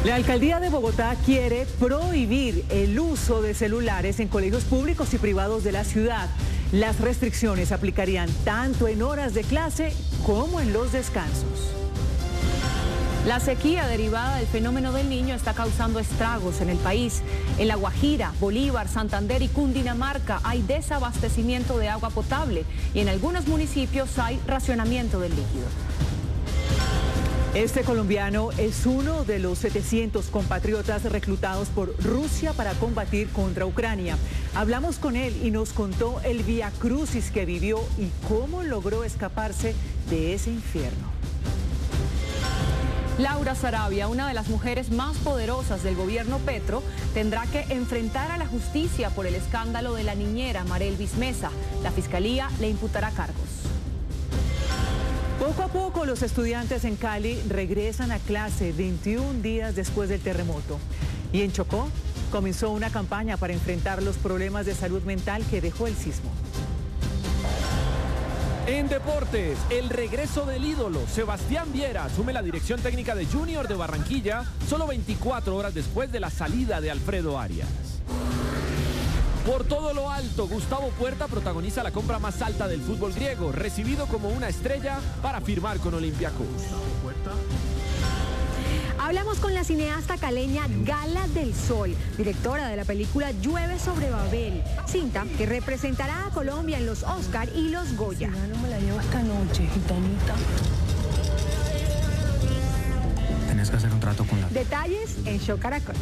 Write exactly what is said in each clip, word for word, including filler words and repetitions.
La alcaldía de Bogotá quiere prohibir el uso de celulares en colegios públicos y privados de la ciudad. Las restricciones aplicarían tanto en horas de clase como en los descansos. La sequía derivada del fenómeno del Niño está causando estragos en el país. En La Guajira, Bolívar, Santander y Cundinamarca hay desabastecimiento de agua potable y en algunos municipios hay racionamiento del líquido. Este colombiano es uno de los setecientos compatriotas reclutados por Rusia para combatir contra Ucrania. Hablamos con él y nos contó el viacrucis que vivió y cómo logró escaparse de ese infierno. Laura Sarabia, una de las mujeres más poderosas del gobierno Petro, tendrá que enfrentar a la justicia por el escándalo de la niñera Marelvis Mesa. La fiscalía le imputará cargos. Poco a poco los estudiantes en Cali regresan a clase veintiún días después del terremoto. Y en Chocó comenzó una campaña para enfrentar los problemas de salud mental que dejó el sismo. En deportes, el regreso del ídolo. Sebastián Viera asume la dirección técnica de Junior de Barranquilla solo veinticuatro horas después de la salida de Alfredo Arias. Por todo lo alto, Gustavo Puerta protagoniza la compra más alta del fútbol griego, recibido como una estrella para firmar con Olympiacos. Hablamos con la cineasta caleña Gala del Sol, directora de la película Llueve sobre Babel, cinta que representará a Colombia en los Oscar y los Goya. Si no me la llevo esta noche, gitanita. Tenés que hacer un trato con la... Detalles en Show Caracol.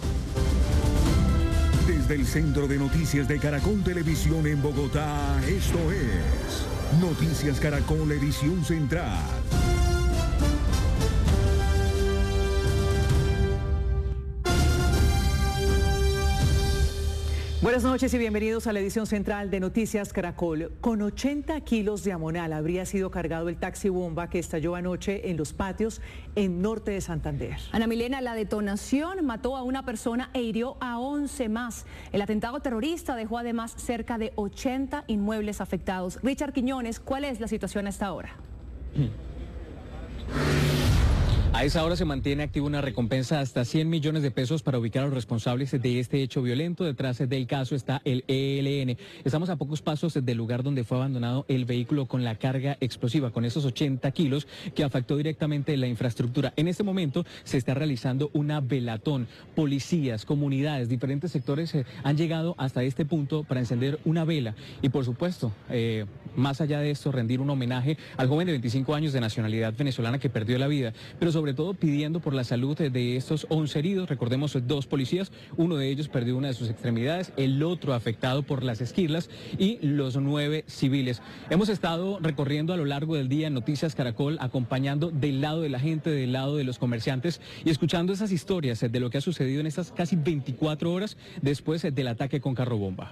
Desde el Centro de Noticias de Caracol Televisión en Bogotá, esto es Noticias Caracol Edición Central. Buenas noches y bienvenidos a la edición central de Noticias Caracol. Con ochenta kilos de amonal habría sido cargado el taxi bomba que estalló anoche en los patios en norte de Santander. Ana Milena, la detonación mató a una persona e hirió a once más. El atentado terrorista dejó además cerca de ochenta inmuebles afectados. Richard Quiñones, ¿cuál es la situación hasta ahora? A esa hora se mantiene activa una recompensa de hasta cien millones de pesos para ubicar a los responsables de este hecho violento. Detrás del caso está el E L N. Estamos a pocos pasos del lugar donde fue abandonado el vehículo con la carga explosiva, con esos ochenta kilos que afectó directamente la infraestructura. En este momento se está realizando una velatón. Policías, comunidades, diferentes sectores eh, han llegado hasta este punto para encender una vela. Y por supuesto, eh, más allá de esto, rendir un homenaje al joven de veinticinco años de nacionalidad venezolana que perdió la vida, pero sobre todo pidiendo por la salud de estos once heridos. Recordemos, dos policías, uno de ellos perdió una de sus extremidades, el otro afectado por las esquirlas y los nueve civiles. Hemos estado recorriendo a lo largo del día en Noticias Caracol, acompañando del lado de la gente, del lado de los comerciantes y escuchando esas historias de lo que ha sucedido en estas casi veinticuatro horas después del ataque con carro bomba.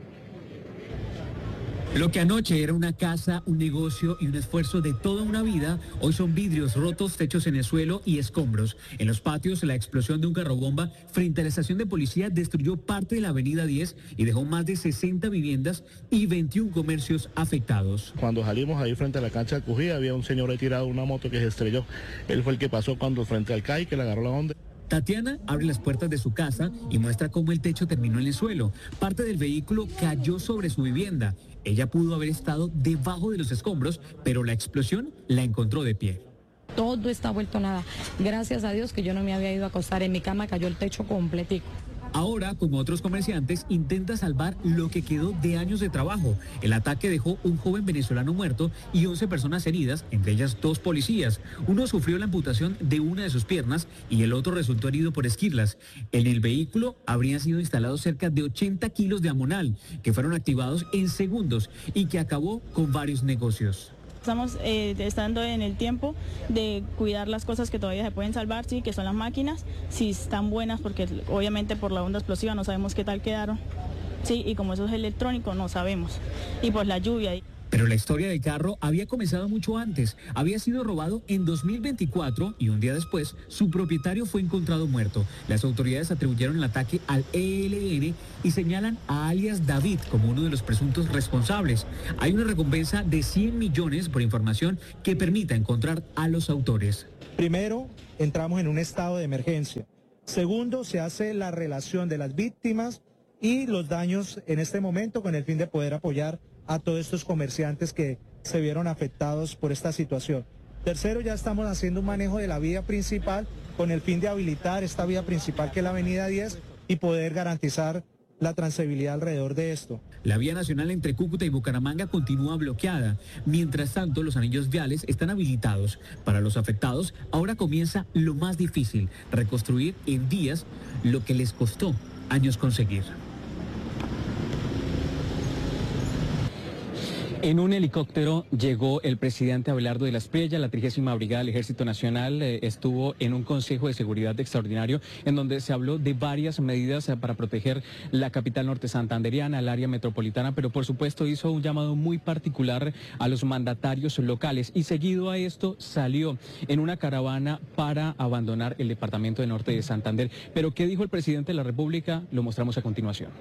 Lo que anoche era una casa, un negocio y un esfuerzo de toda una vida, hoy son vidrios rotos, techos en el suelo y escombros. En los patios, la explosión de un carrobomba frente a la estación de policía destruyó parte de la avenida diez y dejó más de sesenta viviendas y veintiún comercios afectados. Cuando salimos ahí frente a la cancha de Cují, había un señor ahí tirado una moto que se estrelló. Él fue el que pasó cuando frente al C A I, que le agarró la onda. Tatiana abre las puertas de su casa y muestra cómo el techo terminó en el suelo. Parte del vehículo cayó sobre su vivienda. Ella pudo haber estado debajo de los escombros, pero la explosión la encontró de pie. Todo está vuelto nada. Gracias a Dios que yo no me había ido a acostar. En mi cama cayó el techo completico. Ahora, como otros comerciantes, intenta salvar lo que quedó de años de trabajo. El ataque dejó un joven venezolano muerto y once personas heridas, entre ellas dos policías. Uno sufrió la amputación de una de sus piernas y el otro resultó herido por esquirlas. En el vehículo habrían sido instalados cerca de ochenta kilos de amonal, que fueron activados en segundos y que acabó con varios negocios. Estamos eh, estando en el tiempo de cuidar las cosas que todavía se pueden salvar, sí, que son las máquinas, si están buenas, porque obviamente por la onda explosiva no sabemos qué tal quedaron, sí, y como eso es electrónico no sabemos, y pues la lluvia. Pero la historia del carro había comenzado mucho antes. Había sido robado en dos mil veinticuatro y un día después su propietario fue encontrado muerto. Las autoridades atribuyeron el ataque al E L N y señalan a alias David como uno de los presuntos responsables. Hay una recompensa de cien millones por información que permita encontrar a los autores. Primero, entramos en un estado de emergencia. Segundo, se hace la relación de las víctimas y los daños en este momento con el fin de poder apoyar a todos estos comerciantes que se vieron afectados por esta situación. Tercero, ya estamos haciendo un manejo de la vía principal con el fin de habilitar esta vía principal que es la avenida diez y poder garantizar la transitabilidad alrededor de esto. La vía nacional entre Cúcuta y Bucaramanga continúa bloqueada. Mientras tanto, los anillos viales están habilitados. Para los afectados, ahora comienza lo más difícil, reconstruir en días lo que les costó años conseguir. En un helicóptero llegó el presidente Abelardo de la Espriella. La trigésima Brigada del Ejército Nacional eh, estuvo en un Consejo de Seguridad extraordinario en donde se habló de varias medidas eh, para proteger la capital norte santanderiana, el área metropolitana, pero por supuesto hizo un llamado muy particular a los mandatarios locales y seguido a esto salió en una caravana para abandonar el departamento de Norte de Santander. Pero ¿qué dijo el presidente de la República? Lo mostramos a continuación.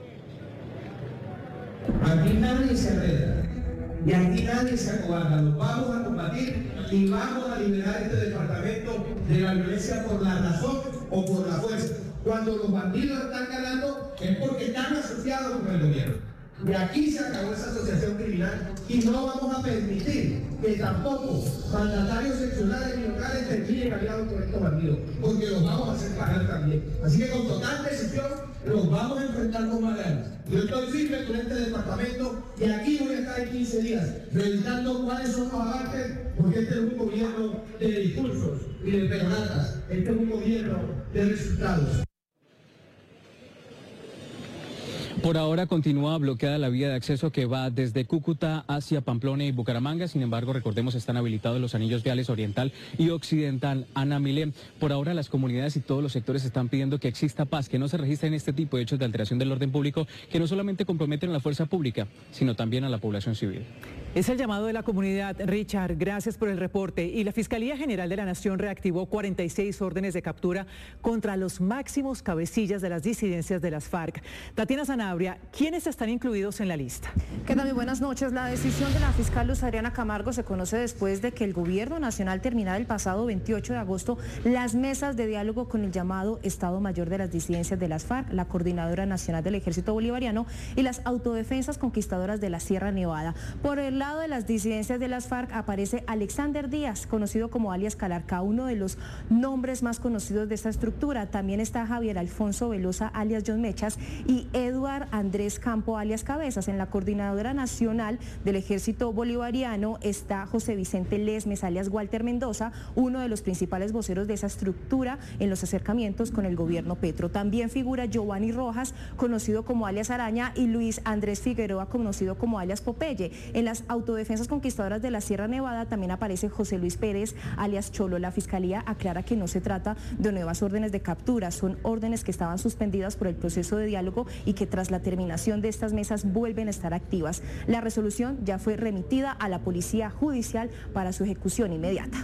Aquí nadie se arregla y aquí nadie se acobarda. Los vamos a combatir y vamos a liberar este departamento de la violencia por la razón o por la fuerza. Cuando los bandidos están ganando es porque están asociados con el gobierno. Y aquí se acabó esa asociación criminal y no vamos a permitir que tampoco mandatarios seccionales y locales terminen aliados con estos bandidos, porque los vamos a hacer pagar también. Así que con total decisión los vamos a enfrentar con más ganas. Yo estoy firme con este departamento y aquí voy a estar en quince días revisando cuáles son los avances, porque este es un gobierno de discursos y de peronatas, este es un gobierno de resultados. Por ahora continúa bloqueada la vía de acceso que va desde Cúcuta hacia Pamplona y Bucaramanga. Sin embargo, recordemos, están habilitados los anillos viales oriental y occidental. Ana Milén, por ahora las comunidades y todos los sectores están pidiendo que exista paz, que no se registren este tipo de hechos de alteración del orden público que no solamente comprometen a la fuerza pública, sino también a la población civil. Es el llamado de la comunidad. Richard, gracias por el reporte. Y la Fiscalía General de la Nación reactivó cuarenta y seis órdenes de captura contra los máximos cabecillas de las disidencias de las FARC. Tatiana Sanabria, ¿quiénes están incluidos en la lista? ¿Qué tal? Muy buenas noches. La decisión de la fiscal Luz Adriana Camargo se conoce después de que el Gobierno Nacional terminara el pasado veintiocho de agosto las mesas de diálogo con el llamado Estado Mayor de las Disidencias de las FARC, la Coordinadora Nacional del Ejército Bolivariano y las Autodefensas Conquistadoras de la Sierra Nevada. Por el lado de las disidencias de las FARC aparece Alexander Díaz, conocido como alias Calarca, uno de los nombres más conocidos de esta estructura. También está Javier Alfonso Velosa, alias John Mechas, y Eduard Andrés Campo, alias Cabezas. En la Coordinadora Nacional del Ejército Bolivariano está José Vicente Lesmes, alias Walter Mendoza, uno de los principales voceros de esa estructura en los acercamientos con el gobierno Petro. También figura Giovanni Rojas, conocido como alias Araña, y Luis Andrés Figueroa, conocido como alias Popeye. En las Autodefensas Conquistadoras de la Sierra Nevada también aparece José Luis Pérez, alias Cholo. La Fiscalía aclara que no se trata de nuevas órdenes de captura, son órdenes que estaban suspendidas por el proceso de diálogo y que tras la terminación de estas mesas vuelven a estar activas. La resolución ya fue remitida a la Policía Judicial para su ejecución inmediata.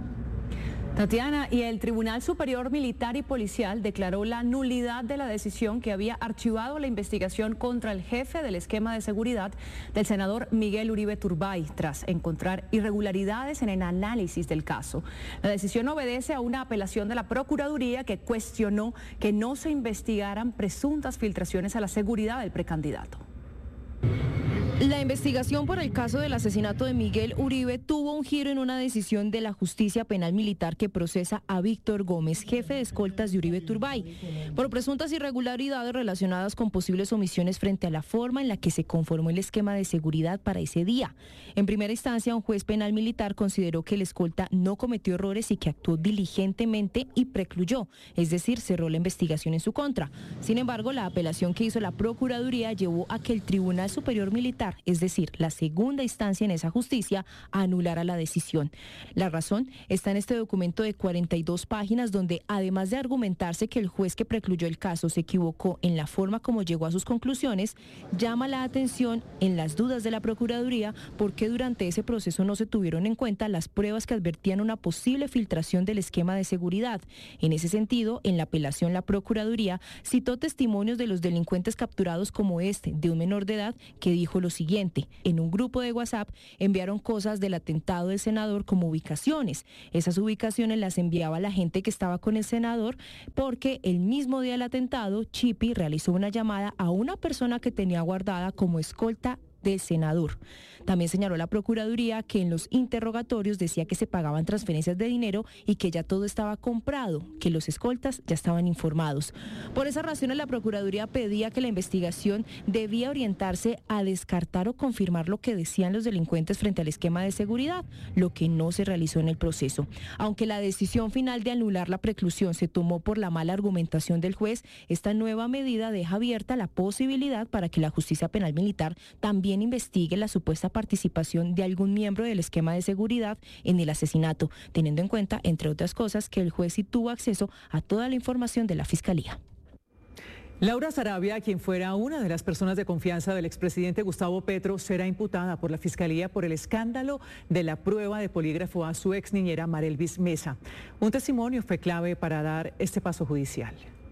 Tatiana, y el Tribunal Superior Militar y Policial declaró la nulidad de la decisión que había archivado la investigación contra el jefe del esquema de seguridad del senador Miguel Uribe Turbay, tras encontrar irregularidades en el análisis del caso. La decisión obedece a una apelación de la Procuraduría que cuestionó que no se investigaran presuntas filtraciones a la seguridad del precandidato. La investigación por el caso del asesinato de Miguel Uribe tuvo un giro en una decisión de la Justicia Penal Militar que procesa a Víctor Gómez, jefe de escoltas de Uribe Turbay, por presuntas irregularidades relacionadas con posibles omisiones frente a la forma en la que se conformó el esquema de seguridad para ese día. En primera instancia, un juez penal militar consideró que el escolta no cometió errores y que actuó diligentemente y precluyó, es decir, cerró la investigación en su contra. Sin embargo, la apelación que hizo la Procuraduría llevó a que el Tribunal Superior Militar, es decir, la segunda instancia en esa justicia, anulara la decisión. La razón está en este documento de cuarenta y dos páginas donde, además de argumentarse que el juez que precluyó el caso se equivocó en la forma como llegó a sus conclusiones, llama la atención en las dudas de la Procuraduría porque durante ese proceso no se tuvieron en cuenta las pruebas que advertían una posible filtración del esquema de seguridad. En ese sentido, en la apelación la Procuraduría citó testimonios de los delincuentes capturados como este, de un menor de edad, que dijo lo siguiente. En un grupo de WhatsApp enviaron cosas del atentado del senador como ubicaciones. Esas ubicaciones las enviaba la gente que estaba con el senador porque el mismo día del atentado, Chipi realizó una llamada a una persona que tenía guardada como escolta del senador. También señaló la Procuraduría que en los interrogatorios decía que se pagaban transferencias de dinero y que ya todo estaba comprado, que los escoltas ya estaban informados. Por esas razones, la Procuraduría pedía que la investigación debía orientarse a descartar o confirmar lo que decían los delincuentes frente al esquema de seguridad, lo que no se realizó en el proceso. Aunque la decisión final de anular la preclusión se tomó por la mala argumentación del juez, esta nueva medida deja abierta la posibilidad para que la justicia penal militar también investigue la supuesta participación de algún miembro del esquema de seguridad en el asesinato, teniendo en cuenta, entre otras cosas, que el juez sí tuvo acceso a toda la información de la Fiscalía. Laura Sarabia, quien fuera una de las personas de confianza del expresidente Gustavo Petro, será imputada por la Fiscalía por el escándalo de la prueba de polígrafo a su ex niñera Marelvis Mesa. Un testimonio fue clave para dar este paso judicial.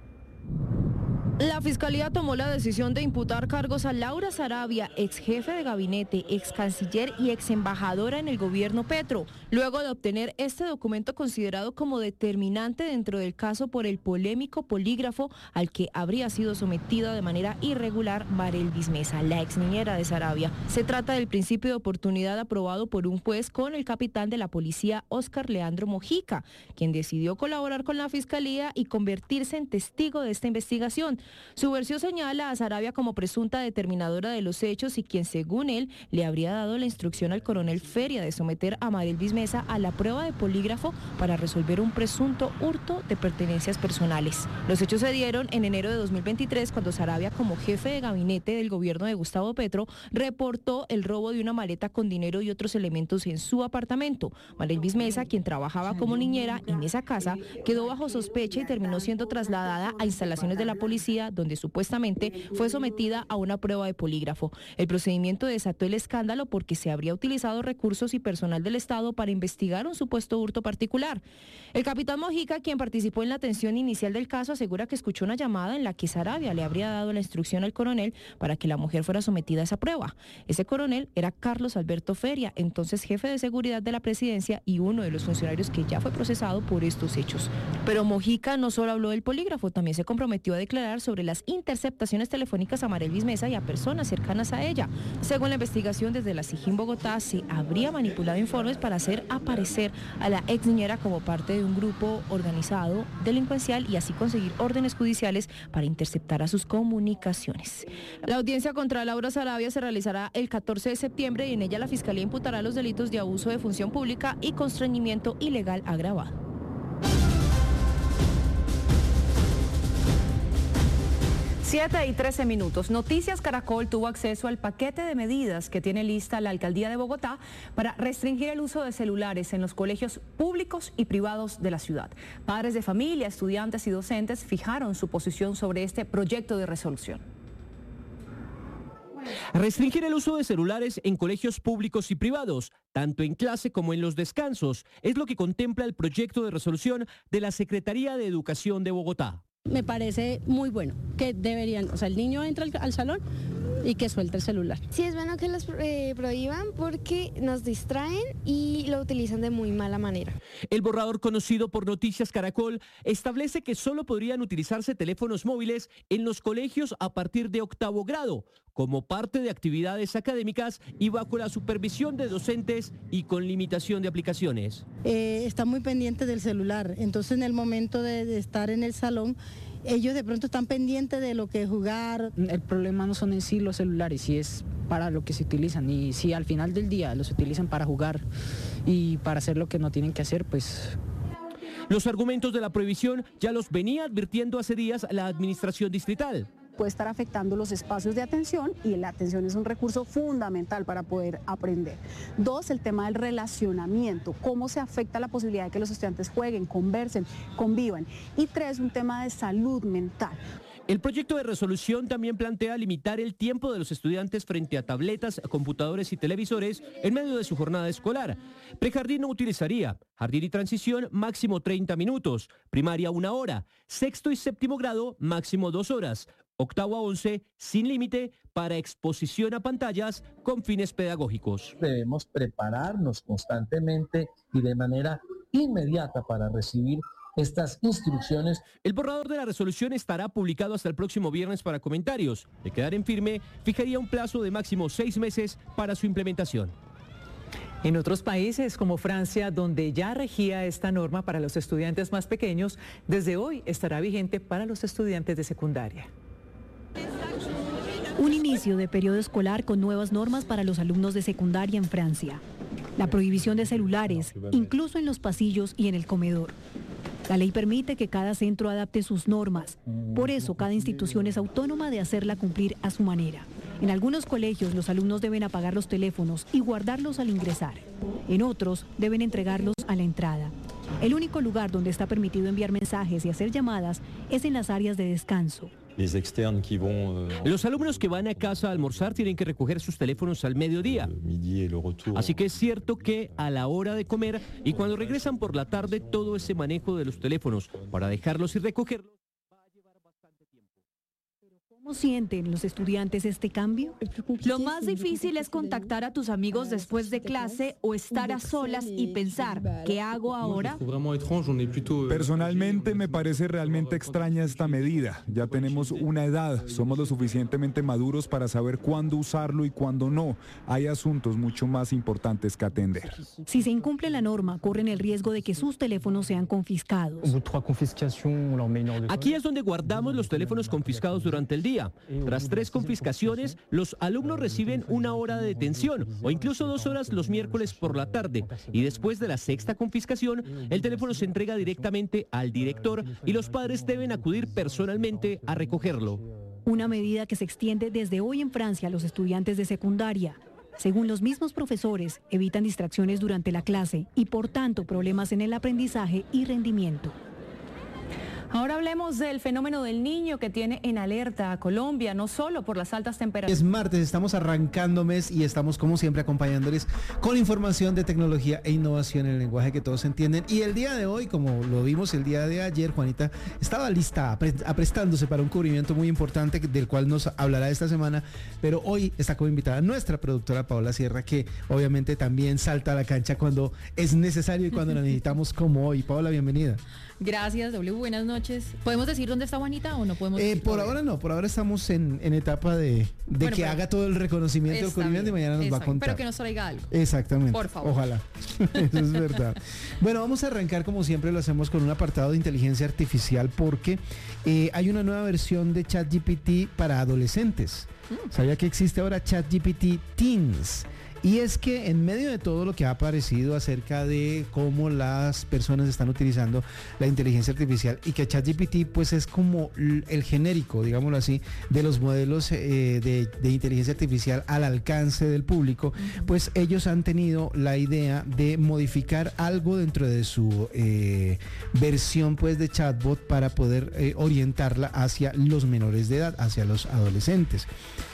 La Fiscalía tomó la decisión de imputar cargos a Laura Sarabia, ex jefe de gabinete, ex canciller y ex embajadora en el gobierno Petro, luego de obtener este documento considerado como determinante dentro del caso por el polémico polígrafo al que habría sido sometida de manera irregular Marelvis Mesa, la ex niñera de Sarabia. Se trata del principio de oportunidad aprobado por un juez con el capitán de la policía, Óscar Leandro Mojica, quien decidió colaborar con la Fiscalía y convertirse en testigo de esta investigación. Su versión señala a Sarabia como presunta determinadora de los hechos y quien, según él, le habría dado la instrucción al coronel Feria de someter a Marelvis Mesa a la prueba de polígrafo para resolver un presunto hurto de pertenencias personales. Los hechos se dieron en enero de dos mil veintitrés, cuando Sarabia, como jefe de gabinete del gobierno de Gustavo Petro, reportó el robo de una maleta con dinero y otros elementos en su apartamento. Marelvis Mesa, quien trabajaba como niñera en esa casa, quedó bajo sospecha y terminó siendo trasladada a instalaciones de la policía, donde supuestamente fue sometida a una prueba de polígrafo. El procedimiento desató el escándalo porque se habría utilizado recursos y personal del Estado para investigar un supuesto hurto particular. El capitán Mojica, quien participó en la atención inicial del caso, asegura que escuchó una llamada en la que Sarabia le habría dado la instrucción al coronel para que la mujer fuera sometida a esa prueba. Ese coronel era Carlos Alberto Feria, entonces jefe de seguridad de la presidencia y uno de los funcionarios que ya fue procesado por estos hechos. Pero Mojica no solo habló del polígrafo, también se comprometió a declarar sobre las interceptaciones telefónicas a Marelvis Mesa y a personas cercanas a ella. Según la investigación, desde la S I J en Bogotá se habría manipulado informes para hacer aparecer a la ex niñera como parte de un grupo organizado delincuencial y así conseguir órdenes judiciales para interceptar a sus comunicaciones. La audiencia contra Laura Sarabia se realizará el catorce de septiembre y en ella la Fiscalía imputará los delitos de abuso de función pública y constreñimiento ilegal agravado. siete y trece minutos. Noticias Caracol tuvo acceso al paquete de medidas que tiene lista la Alcaldía de Bogotá para restringir el uso de celulares en los colegios públicos y privados de la ciudad. Padres de familia, estudiantes y docentes fijaron su posición sobre este proyecto de resolución. Restringir el uso de celulares en colegios públicos y privados, tanto en clase como en los descansos, es lo que contempla el proyecto de resolución de la Secretaría de Educación de Bogotá. Me parece muy bueno, que deberían, o sea, el niño entra al, al salón y que suelte el celular. Sí, es bueno que los eh, prohíban porque nos distraen y lo utilizan de muy mala manera. El borrador conocido por Noticias Caracol establece que solo podrían utilizarse teléfonos móviles en los colegios a partir de octavo grado, como parte de actividades académicas y bajo la supervisión de docentes y con limitación de aplicaciones. Eh, está muy pendiente del celular, entonces en el momento de, de estar en el salón, ellos de pronto están pendientes de lo que es jugar. El problema no son en sí los celulares, si es para lo que se utilizan y si al final del día los utilizan para jugar y para hacer lo que no tienen que hacer, pues... Los argumentos de la prohibición ya los venía advirtiendo hace días la administración distrital. Puede estar afectando los espacios de atención y la atención es un recurso fundamental para poder aprender. Dos, el tema del relacionamiento, cómo se afecta la posibilidad de que los estudiantes jueguen, conversen, convivan. Y tres, un tema de salud mental. El proyecto de resolución también plantea limitar el tiempo de los estudiantes frente a tabletas, computadores y televisores en medio de su jornada escolar. Prejardín no utilizaría, jardín y transición máximo treinta minutos, primaria una hora, sexto y séptimo grado máximo dos horas, octavo a once, sin límite, para exposición a pantallas con fines pedagógicos. Debemos prepararnos constantemente y de manera inmediata para recibir estas instrucciones. El borrador de la resolución estará publicado hasta el próximo viernes para comentarios. De quedar en firme, fijaría un plazo de máximo seis meses para su implementación. En otros países como Francia, donde ya regía esta norma para los estudiantes más pequeños, desde hoy estará vigente para los estudiantes de secundaria. Un inicio de periodo escolar con nuevas normas para los alumnos de secundaria en Francia. La prohibición de celulares, incluso en los pasillos y en el comedor. La ley permite que cada centro adapte sus normas. Por eso, cada institución es autónoma de hacerla cumplir a su manera. En algunos colegios, los alumnos deben apagar los teléfonos y guardarlos al ingresar. En otros, deben entregarlos a la entrada. El único lugar donde está permitido enviar mensajes y hacer llamadas es en las áreas de descanso. Los alumnos que van a casa a almorzar tienen que recoger sus teléfonos al mediodía. Así que es cierto que a la hora de comer y cuando regresan por la tarde, todo ese manejo de los teléfonos para dejarlos y recogerlos. ¿Cómo sienten los estudiantes este cambio? Lo más difícil es contactar a tus amigos después de clase o estar a solas y pensar, ¿qué hago ahora? Personalmente me parece realmente extraña esta medida. Ya tenemos una edad, somos lo suficientemente maduros para saber cuándo usarlo y cuándo no. Hay asuntos mucho más importantes que atender. Si se incumple la norma, corren el riesgo de que sus teléfonos sean confiscados. Aquí es donde guardamos los teléfonos confiscados durante el día. Tras tres confiscaciones, los alumnos reciben una hora de detención o incluso dos horas los miércoles por la tarde. Y después de la sexta confiscación, el teléfono se entrega directamente al director y los padres deben acudir personalmente a recogerlo. Una medida que se extiende desde hoy en Francia a los estudiantes de secundaria. Según los mismos profesores, evitan distracciones durante la clase y por tanto problemas en el aprendizaje y rendimiento. Ahora hablemos del fenómeno del niño que tiene en alerta a Colombia, no solo por las altas temperaturas. Es martes, estamos arrancando mes y estamos como siempre acompañándoles con información de tecnología e innovación en el lenguaje que todos entienden. Y el día de hoy, como lo vimos el día de ayer, Juanita estaba lista, aprestándose para un cubrimiento muy importante del cual nos hablará esta semana, pero hoy está como invitada nuestra productora Paola Sierra, que obviamente también salta a la cancha cuando es necesario y cuando la necesitamos como hoy. Paola, bienvenida. Gracias, W, buenas noches. ¿Podemos decir dónde está Juanita o no podemos eh, Por ahora no, por ahora estamos en, en etapa de, de bueno, que haga todo el reconocimiento del cubrimiento y mañana nos va a contar. Pero que nos traiga algo. Exactamente. Por favor. Ojalá. Eso es verdad. Bueno, vamos a arrancar como siempre lo hacemos con un apartado de inteligencia artificial porque eh, hay una nueva versión de ChatGPT para adolescentes. Mm. ¿Sabía que existe ahora ChatGPT Teens? Y es que en medio de todo lo que ha aparecido acerca de cómo las personas están utilizando la inteligencia artificial y que ChatGPT pues es como el genérico, digámoslo así, de los modelos eh, de, de inteligencia artificial al alcance del público, pues ellos han tenido la idea de modificar algo dentro de su eh, versión pues de chatbot para poder eh, orientarla hacia los menores de edad, hacia los adolescentes.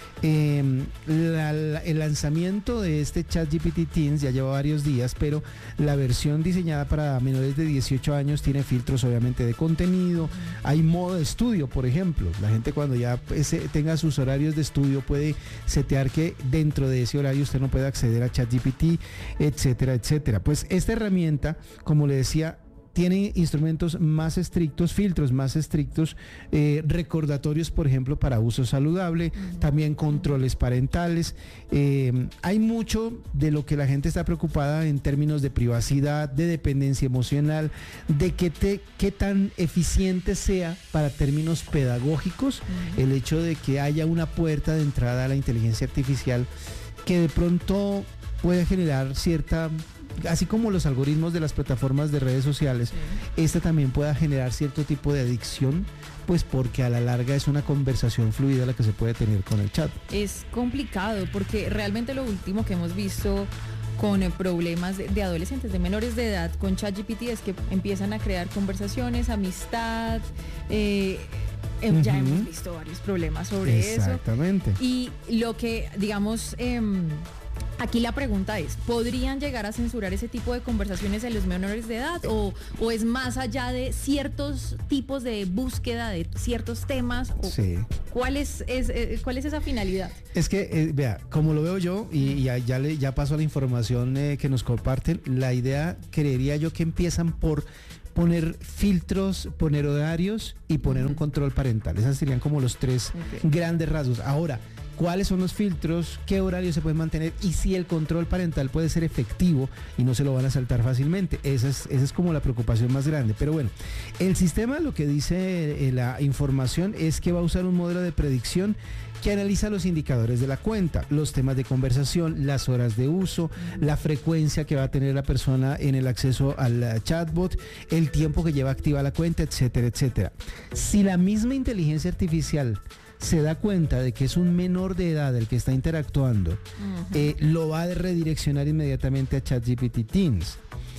Eh, la, la, el lanzamiento de este ChatGPT Teens ya lleva varios días, pero la versión diseñada para menores de dieciocho años tiene filtros obviamente de contenido, hay modo de estudio, por ejemplo, la gente cuando ya ese, tenga sus horarios de estudio puede setear que dentro de ese horario usted no puede acceder a ChatGPT, etcétera, etcétera. Pues esta herramienta, como le decía, tiene instrumentos más estrictos, filtros más estrictos, eh, recordatorios, por ejemplo, para uso saludable, uh-huh. también controles parentales. Eh, hay mucho de lo que la gente está preocupada en términos de privacidad, de dependencia emocional, de que te, qué tan eficiente sea para términos pedagógicos, uh-huh. el hecho de que haya una puerta de entrada a la inteligencia artificial que de pronto puede generar cierta... Así como los algoritmos de las plataformas de redes sociales, sí. esta también pueda generar cierto tipo de adicción, pues porque a la larga es una conversación fluida la que se puede tener con el chat. Es complicado porque realmente lo último que hemos visto con problemas de, de adolescentes, de menores de edad con ChatGPT es que empiezan a crear conversaciones, amistad, eh, eh, uh-huh. ya hemos visto varios problemas sobre Exactamente. eso. Y lo que, digamos... Eh, Aquí la pregunta es, ¿podrían llegar a censurar ese tipo de conversaciones en los menores de edad o, o es más allá de ciertos tipos de búsqueda de ciertos temas? O Sí. ¿Cuál es, es, eh, cuál es esa finalidad? Es que, eh, vea, como lo veo yo, y, y ya, ya, le, ya paso a la información eh, que nos comparten, la idea, creería yo, que empiezan por poner filtros, poner horarios y poner un control parental. Esos serían como los tres Ok. grandes rasgos. Ahora, ¿cuáles son los filtros? ¿Qué horarios se pueden mantener? Y si el control parental puede ser efectivo y no se lo van a saltar fácilmente. Esa es, esa es como la preocupación más grande. Pero bueno, el sistema, lo que dice eh, la información es que va a usar un modelo de predicción que analiza los indicadores de la cuenta, los temas de conversación, las horas de uso, la frecuencia que va a tener la persona en el acceso al uh, chatbot, el tiempo que lleva activa la cuenta, etcétera, etcétera. Si la misma inteligencia artificial se da cuenta de que es un menor de edad el que está interactuando, uh-huh. eh, lo va a redireccionar inmediatamente a ChatGPT Teens.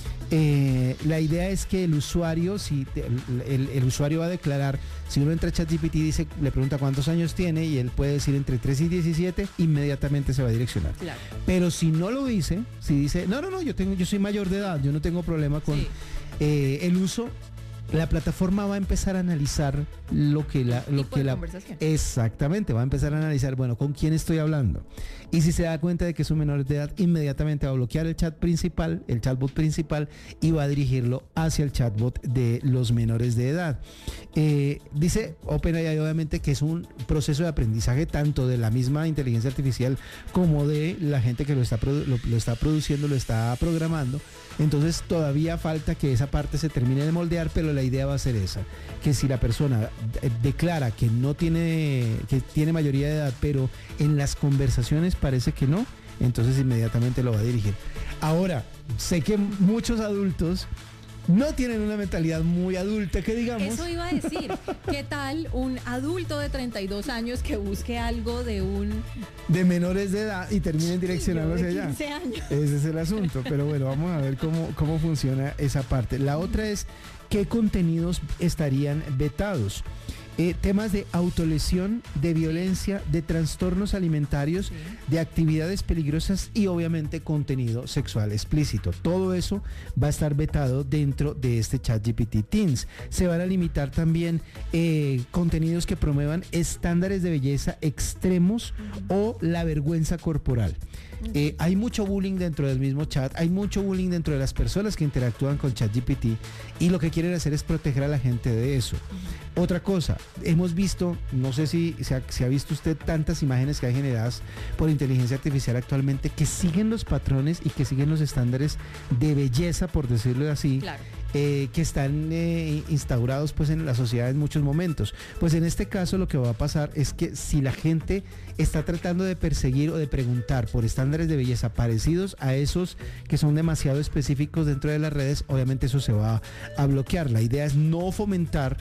Eh, la idea es que el usuario, si el, el, el usuario va a declarar, si uno entra a ChatGPT, dice, le pregunta cuántos años tiene y él puede decir entre tres y diecisiete, inmediatamente se va a direccionar. Claro. Pero si no lo dice, si dice, no, no, no, yo tengo, yo soy mayor de edad, yo no tengo problema con sí. eh, el uso, la plataforma va a empezar a analizar lo que la, lo que la, exactamente, va a empezar a analizar, bueno, con quién estoy hablando. Y si se da cuenta de que es un menor de edad, inmediatamente va a bloquear el chat principal, el chatbot principal, y va a dirigirlo hacia el chatbot de los menores de edad. Eh, dice OpenAI, obviamente, que es un proceso de aprendizaje tanto de la misma inteligencia artificial como de la gente que lo está, produ- lo, lo está produciendo, lo está programando. Entonces todavía falta que esa parte se termine de moldear, pero la idea va a ser esa, que si la persona de- declara que no tiene, que tiene mayoría de edad, pero en las conversaciones parece que no, entonces inmediatamente lo va a dirigir. Ahora, sé que muchos adultos no tienen una mentalidad muy adulta, que digamos. Eso iba a decir. ¿Qué tal un adulto de treinta y dos años que busque algo de un... de menores de edad y terminen direccionando hacia allá? quince años. Ese es el asunto, pero bueno, vamos a ver cómo, cómo funciona esa parte. La otra es, ¿qué contenidos estarían vetados? Eh, temas de autolesión, de violencia, de trastornos alimentarios, sí. de actividades peligrosas y obviamente contenido sexual explícito. Todo eso va a estar vetado dentro de este ChatGPT Teens. Se van a limitar también eh, contenidos que promuevan estándares de belleza extremos uh-huh. o la vergüenza corporal. Eh, hay mucho bullying dentro del mismo chat, hay mucho bullying dentro de las personas que interactúan con ChatGPT y lo que quieren hacer es proteger a la gente de eso. Uh-huh. Otra cosa, hemos visto, no sé si se ha, si ha visto usted tantas imágenes que hay generadas por inteligencia artificial actualmente que siguen los patrones y que siguen los estándares de belleza, por decirlo así. Claro. Eh, que están eh, instaurados pues en la sociedad en muchos momentos. Pues en este caso lo que va a pasar es que si la gente está tratando de perseguir o de preguntar por estándares de belleza parecidos a esos que son demasiado específicos dentro de las redes, obviamente eso se va a bloquear. La idea es no fomentar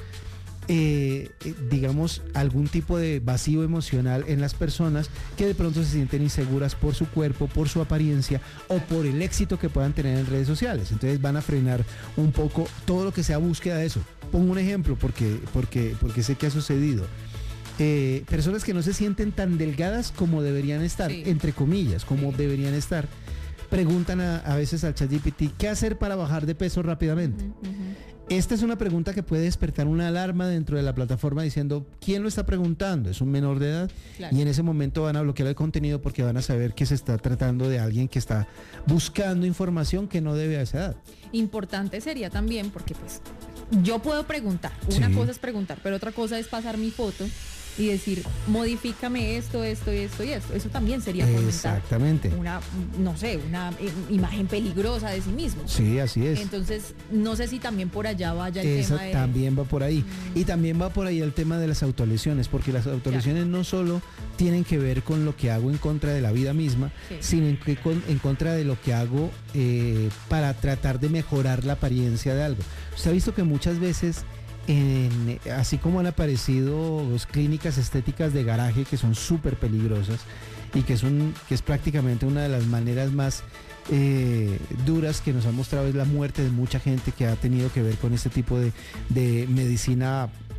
Eh, eh, digamos, algún tipo de vacío emocional en las personas que de pronto se sienten inseguras por su cuerpo, por su apariencia o por el éxito que puedan tener en redes sociales. Entonces van a frenar un poco todo lo que sea búsqueda de eso. Pongo un ejemplo porque, porque, porque sé que ha sucedido. Eh, personas que no se sienten tan delgadas como deberían estar, sí. entre comillas, como sí. deberían estar, preguntan a, a veces al ChatGPT qué hacer para bajar de peso rápidamente. Uh-huh, uh-huh. Esta es una pregunta que puede despertar una alarma dentro de la plataforma diciendo ¿quién lo está preguntando? ¿Es un menor de edad? Claro. Y en ese momento van a bloquear el contenido porque van a saber que se está tratando de alguien que está buscando información que no debe a esa edad. Importante sería también porque pues yo puedo preguntar, una sí. cosa es preguntar, pero otra cosa es pasar mi foto y decir, modifícame esto, esto, esto y esto. Eso también sería fomentar exactamente una, no sé, una imagen peligrosa de sí mismo. Sí, así es. Entonces, no sé si también por allá vaya el Esa tema de... también va por ahí. Mm. Y también va por ahí el tema de las autolesiones, porque las autolesiones claro. no solo tienen que ver con lo que hago en contra de la vida misma, sí. sino en, que con, en contra de lo que hago eh, para tratar de mejorar la apariencia de algo. Usted ha visto que muchas veces... En, así como han aparecido pues, clínicas estéticas de garaje que son súper peligrosas y que son que es prácticamente una de las maneras más eh, duras que nos ha mostrado es la muerte de mucha gente que ha tenido que ver con este tipo de, de medicina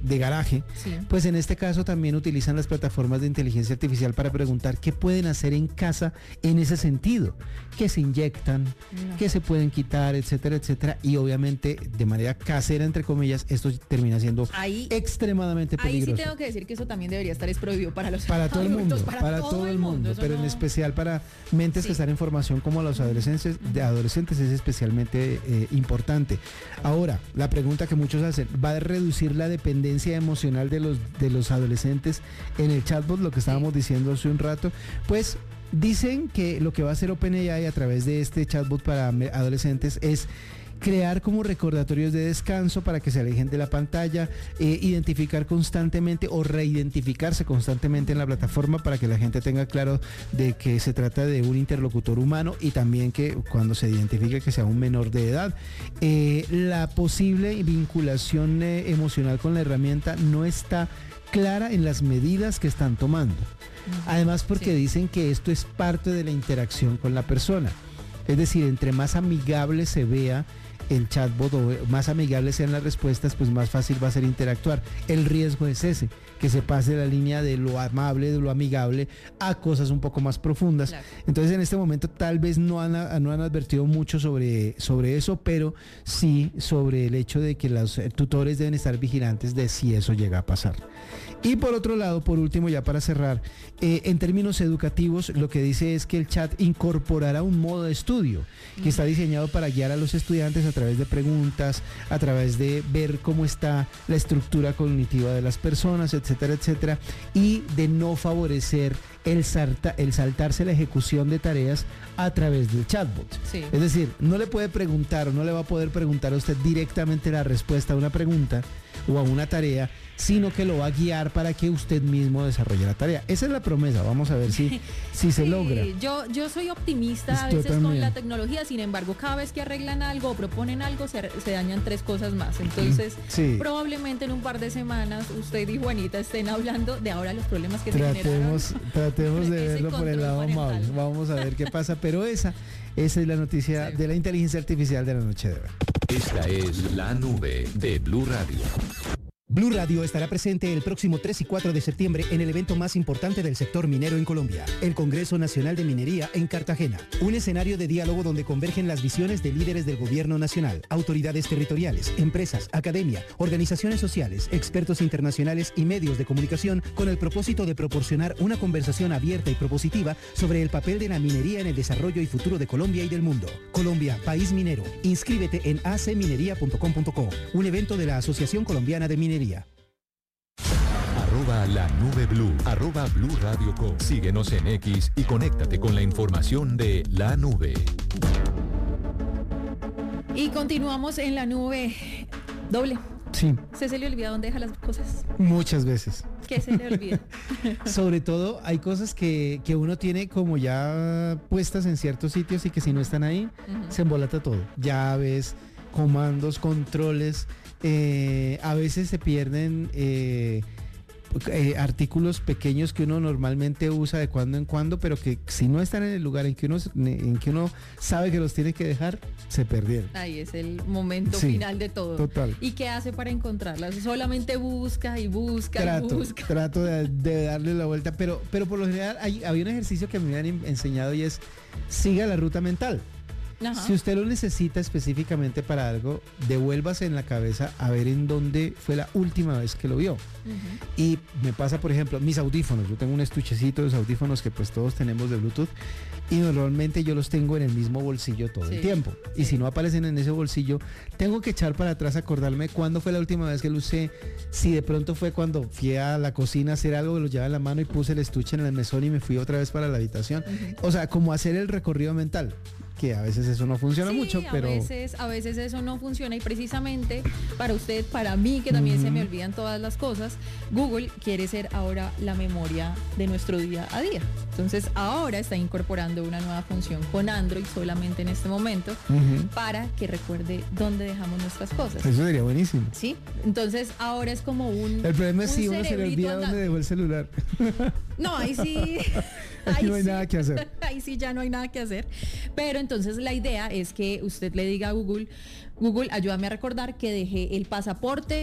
de garaje, Sí. pues en este caso también utilizan las plataformas de inteligencia artificial para preguntar qué pueden hacer en casa en ese sentido, qué se inyectan, No. qué se pueden quitar, etcétera, etcétera, y obviamente de manera casera, entre comillas, esto termina siendo Ahí- extremadamente Ahí sí peligroso. tengo que decir que eso también debería estar es prohibido para los Para todo el adultos, mundo, para, todo, el mundo, eso pero no- en especial para mentes que están en formación como los adolescentes, de adolescentes es especialmente eh, importante. Ahora, la pregunta que muchos hacen, ¿va a reducir la dependencia emocional de los, de los adolescentes en el chatbot, lo que estábamos diciendo hace un rato? Pues dicen que lo que va a hacer OpenAI a través de este chatbot para me- adolescentes es crear como recordatorios de descanso para que se alejen de la pantalla, eh, identificar constantemente o reidentificarse constantemente en la plataforma para que la gente tenga claro de que se trata de un interlocutor humano y también que cuando se identifique que sea un menor de edad. Eh, la posible vinculación eh, emocional con la herramienta no está clara en las medidas que están tomando. Además porque dicen que esto es parte de la interacción con la persona. Es decir, entre más amigable se vea el chatbot o más amigables sean las respuestas, pues más fácil va a ser interactuar. El riesgo es ese, que se pase la línea de lo amable, de lo amigable, a cosas un poco más profundas. Claro. Entonces en este momento tal vez no han, no han advertido mucho sobre, sobre eso, pero sí sobre el hecho de que los tutores deben estar vigilantes de si eso llega a pasar. Y por otro lado, por último, ya para cerrar, eh, en términos educativos, lo que dice es que el chat incorporará un modo de estudio que está diseñado para guiar a los estudiantes a través de preguntas, a través de ver cómo está la estructura cognitiva de las personas, etcétera, etcétera, y de no favorecer el, salta, el saltarse la ejecución de tareas a través del chatbot. Sí. Es decir, no le puede preguntar o no le va a poder preguntar a usted directamente la respuesta a una pregunta o a una tarea, sino que lo va a guiar para que usted mismo desarrolle la tarea. Esa es la promesa, vamos a ver si, si se Sí, logra. Yo, yo soy optimista a Yo veces con también. la tecnología, sin embargo, cada vez que arreglan algo o proponen algo, se, se dañan tres cosas más. Entonces, Sí. probablemente en un par de semanas, usted y Juanita estén hablando de ahora los problemas que se generaron. Tratemos, tratemos de ese verlo por el control lado parental. amable. Vamos a ver qué pasa, pero esa, esa es la noticia de la inteligencia artificial de la noche de hoy. Esta es la nube de Blue Radio. Blue Radio estará presente el próximo tres y cuatro de septiembre en el evento más importante del sector minero en Colombia, el Congreso Nacional de Minería en Cartagena. Un escenario de diálogo donde convergen las visiones de líderes del gobierno nacional, autoridades territoriales, empresas, academia, organizaciones sociales, expertos internacionales y medios de comunicación con el propósito de proporcionar una conversación abierta y propositiva sobre el papel de la minería en el desarrollo y futuro de Colombia y del mundo. Colombia, país minero. Inscríbete en a c minería punto com punto co, un evento de la Asociación Colombiana de Minería. Arroba la nube blue, arroba Blue Radio Co. Síguenos en X y conéctate con la información de la nube. Y continuamos en la nube doble. Sí. ¿Se, se le olvida dónde deja las cosas? Muchas veces. ¿Qué se le olvida? Sobre todo hay cosas que, que uno tiene como ya puestas en ciertos sitios y que si no están ahí, Ujú. se embolata todo. Llaves, comandos, controles, eh, a veces se pierden eh, eh, artículos pequeños que uno normalmente usa de cuando en cuando, pero que si no están en el lugar en que uno, en que uno sabe que los tiene que dejar, se perdieron. Ahí es el momento Sí, final de todo. total. ¿Y qué hace para encontrarlas? Solamente busca y busca y Trato, busca. trato de, de darle la vuelta, pero, pero por lo general hay, había un ejercicio que a mí me han en- enseñado y es siga la ruta mental. Ajá. Si usted lo necesita específicamente para algo, devuélvase en la cabeza a ver en dónde fue la última vez que lo vio. Y me pasa, por ejemplo, mis audífonos. Yo tengo un estuchecito de los audífonos que pues todos tenemos de Bluetooth y normalmente yo los tengo en el mismo bolsillo todo Sí, el tiempo. Y si no aparecen en ese bolsillo, tengo que echar para atrás, acordarme cuándo fue la última vez que lo usé. Si de pronto fue cuando fui a la cocina a hacer algo, lo llevaba en la mano y puse el estuche en el mesón y me fui otra vez para la habitación. O sea, como hacer el recorrido mental, que a veces eso no funciona Sí, mucho, pero... a veces, a veces eso no funciona y precisamente para usted, para mí, que también se me Ujú. olvidan todas las cosas, Google quiere ser ahora la memoria de nuestro día a día. Entonces ahora está incorporando una nueva función con Android solamente en este momento Ujú. para que recuerde dónde dejamos nuestras cosas. Eso sería buenísimo. Sí, entonces ahora es como un... El problema es un si uno se le cerebrito olvida anda- dónde dejó el celular. No, ahí sí. Ahí no hay sí. nada que hacer. Ahí sí ya no hay nada que hacer. Pero entonces la idea es que usted le diga a Google, Google, ayúdame a recordar que dejé el pasaporte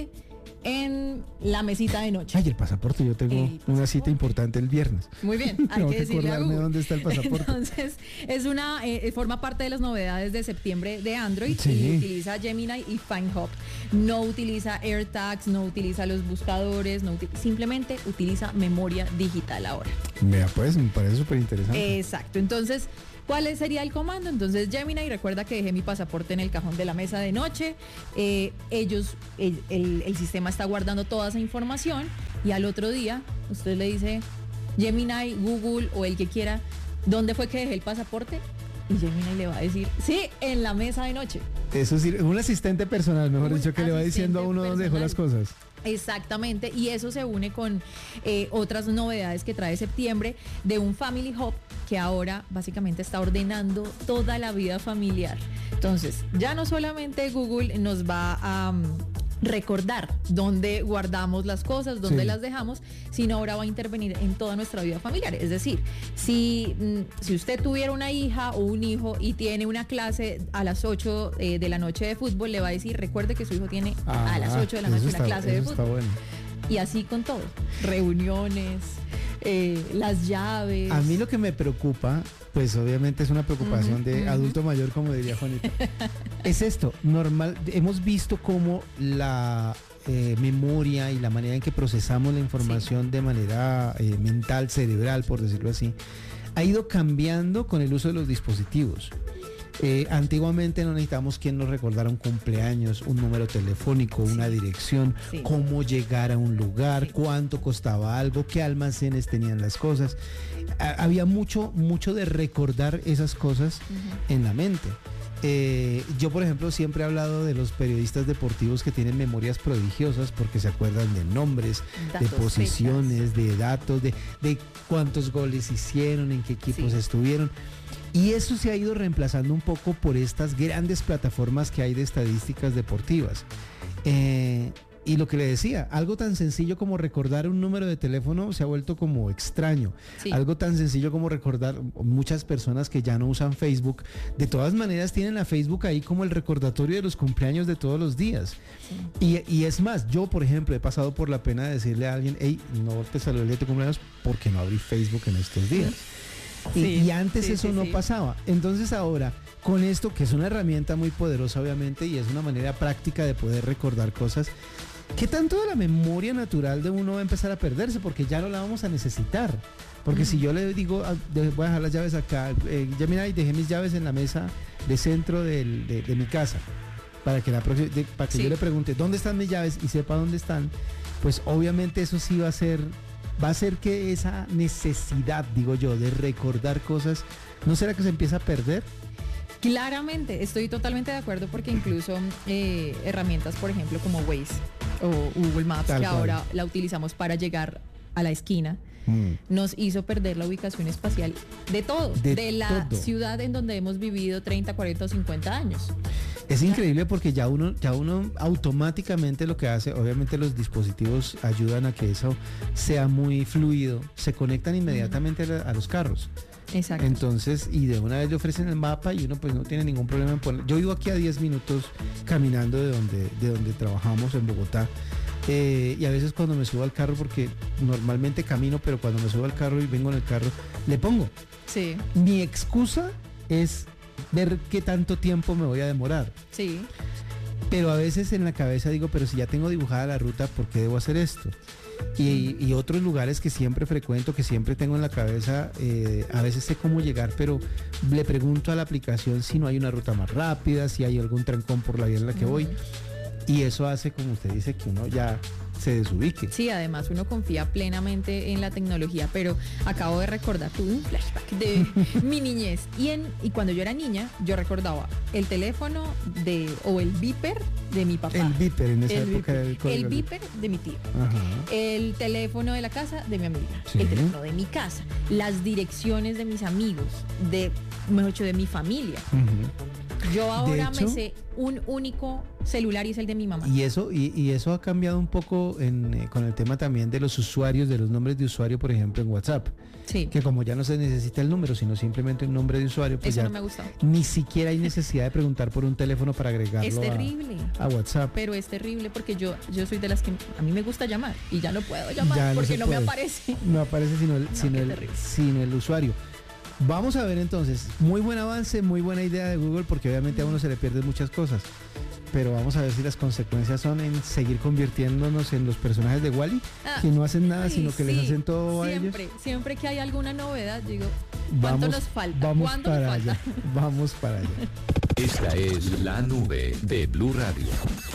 en la mesita de noche. Ay, el pasaporte, yo tengo pasaporte. una cita importante el viernes. Muy bien, hay Tengo que que decirle a acordarme Google. dónde está el pasaporte. Entonces, es una, eh, forma parte de las novedades de septiembre de Android Sí. y utiliza Gemini y Find Hub. No utiliza AirTags, no utiliza los buscadores, no uti- simplemente utiliza memoria digital ahora. Mira, pues, me parece súper interesante. Exacto, entonces, ¿cuál sería el comando? Entonces, Gemini, recuerda que dejé mi pasaporte en el cajón de la mesa de noche. Eh, ellos, el, el, el sistema está guardando toda esa información y al otro día usted le dice, Gemini, Google o el que quiera, ¿dónde fue que dejé el pasaporte? Y Gemini le va a decir, sí, en la mesa de noche. Eso sí, un asistente personal, mejor Un dicho, que le va diciendo a uno dónde dejó las cosas. Exactamente, y eso se une con eh, otras novedades que trae septiembre de un Family Hub que ahora básicamente está ordenando toda la vida familiar. Entonces, ya no solamente Google nos va a um, recordar dónde guardamos las cosas, dónde Sí. las dejamos, sino ahora va a intervenir en toda nuestra vida familiar. Es decir, si, mm, si usted tuviera una hija o un hijo y tiene una clase a las ocho eh, de la noche de fútbol, le va a decir, recuerde que su hijo tiene Ah, a las ocho de la noche eso una está- clase de eso fútbol. está bueno. Y así con todo. Reuniones, eh, las llaves. A mí lo que me preocupa, pues obviamente es una preocupación Ujú, de ujú. adulto mayor, como diría Juanita. Es esto, normal, hemos visto cómo la eh, memoria y la manera en que procesamos la información de manera eh, mental, cerebral, por decirlo así, ha ido cambiando con el uso de los dispositivos. Eh, antiguamente no necesitábamos quien nos recordara un cumpleaños, un número telefónico, una dirección, Sí. cómo llegar a un lugar, cuánto costaba algo, qué almacenes tenían las cosas. Ha- había mucho, mucho de recordar esas cosas en la mente. Eh, yo, por ejemplo, siempre he hablado de los periodistas deportivos que tienen memorias prodigiosas porque se acuerdan de nombres, Datos, de posiciones, de datos, de, de cuántos goles hicieron, en qué equipos estuvieron. Y eso se ha ido reemplazando un poco por estas grandes plataformas que hay de estadísticas deportivas. Eh, y lo que le decía, algo tan sencillo como recordar un número de teléfono se ha vuelto como extraño. Sí. Algo tan sencillo como recordar, muchas personas que ya no usan Facebook, de todas maneras tienen a Facebook ahí como el recordatorio de los cumpleaños de todos los días. Y, y es más, yo por ejemplo he pasado por la pena de decirle a alguien, hey, no te saludé de tu cumpleaños porque no abrí Facebook en estos días. Y, Sí, y antes sí, eso sí, no sí. pasaba. Entonces ahora, con esto, que es una herramienta muy poderosa obviamente y es una manera práctica de poder recordar cosas, ¿qué tanto de la memoria natural de uno va a empezar a perderse? Porque ya no la vamos a necesitar. Porque si yo le digo, ah, de- voy a dejar las llaves acá, eh, ya mira, y dejé mis llaves en la mesa de centro del- de, de mi casa, para que, la próxima- de- para que Sí. yo le pregunte, ¿dónde están mis llaves? Y sepa dónde están, pues obviamente eso sí va a ser, va a hacer que esa necesidad, digo yo, de recordar cosas, ¿no será que se empieza a perder? Claramente, estoy totalmente de acuerdo porque incluso eh, herramientas, por ejemplo, como Waze o Google Maps, Tal que cual. ahora la utilizamos para llegar a la esquina, nos hizo perder la ubicación espacial de todo, De de, la todo. ciudad en donde hemos vivido treinta, cuarenta o cincuenta años. Es increíble porque ya uno, ya uno automáticamente lo que hace, obviamente los dispositivos ayudan a que eso sea muy fluido, se conectan inmediatamente a, la- a los carros. Exacto. Entonces, y de una vez le ofrecen el mapa y uno pues no tiene ningún problema en poner. Yo vivo aquí a diez minutos caminando de donde, de donde trabajamos en Bogotá. Eh, y a veces cuando me subo al carro, porque normalmente camino, pero cuando me subo al carro y vengo en el carro, le pongo. Sí, Mi excusa es ver qué tanto tiempo me voy a demorar. sí. Pero a veces en la cabeza digo, pero si ya tengo dibujada la ruta, ¿por qué debo hacer esto? Y, y otros lugares que siempre frecuento, que siempre tengo en la cabeza, eh, a veces sé cómo llegar, pero le pregunto a la aplicación si no hay una ruta más rápida, si hay algún trancón por la vía en la que voy. Y eso hace, como usted dice, que uno ya se desubique. Sí, además uno confía plenamente en la tecnología, pero acabo de recordar, tuve un flashback de mi niñez. Y, en, y cuando yo era niña, yo recordaba el teléfono de o el beeper de mi papá. El beeper, en esa El época beeper. era el código. El beeper de mi tío. Ajá. El teléfono de la casa de mi amiga. Sí. El teléfono de mi casa. Las direcciones de mis amigos, de, mejor dicho, de mi familia. Yo ahora hecho, me sé un único celular y es el de mi mamá. Y eso, y, y eso ha cambiado un poco en, eh, con el tema también de los usuarios, de los nombres de usuario, por ejemplo, en WhatsApp. Sí. Que como ya no se necesita el número, sino simplemente un nombre de usuario, pues Eso ya no me ha gustado. ni siquiera hay necesidad de preguntar por un teléfono para agregarlo Es a- terrible. A, WhatsApp. Pero es terrible porque yo, yo soy de las que a mí me gusta llamar y ya no puedo llamar Ya no porque se no, me puede. aparece. No aparece sino el, sino, qué el, terrible. sino el usuario. Vamos a ver entonces, muy buen avance, muy buena idea de Google, porque obviamente a uno se le pierden muchas cosas. Pero vamos a ver si las consecuencias son en seguir convirtiéndonos en los personajes de Wall-E, Ah, que no hacen nada, ay, sino que les sí, hacen todo a ellos. Siempre, siempre que hay alguna novedad, digo, ¿cuánto Vamos, nos falta? vamos ¿Cuánto nos para falta? allá, vamos para allá. Esta es la nube de Blue Radio.